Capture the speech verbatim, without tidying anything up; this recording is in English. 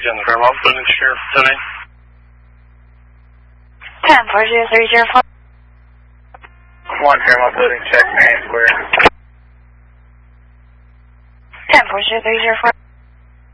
on the Fairmont footage here today. ten four zero three zero four. One Fairmont footage, check, Marion Square. ten four zero three zero four.